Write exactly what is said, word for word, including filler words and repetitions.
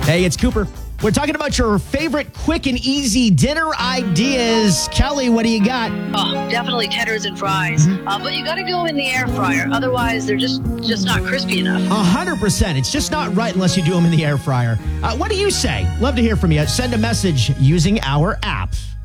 Hey, it's Cooper. We're talking about your favorite quick and easy dinner ideas. Kelly, what do you got? Oh, definitely tenders and fries. Mm-hmm. Uh, but you got to go in the air fryer. Otherwise, they're just, just not crispy enough. A hundred percent. It's just not right unless you do them in the air fryer. Uh, what do you say? Love to hear from you. Send a message using our app.